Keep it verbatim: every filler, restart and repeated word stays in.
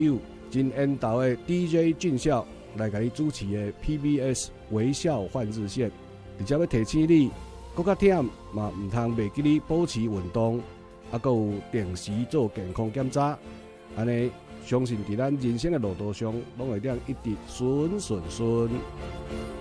有真缘投的 D J 俊孝来给你主持的 P B S 微笑换日线，而且要提醒你，搁较忝嘛，唔通袂记你保持运动，啊，搁有定时做健康检查，安尼相信伫咱人生的路途上，拢会当一直顺顺顺。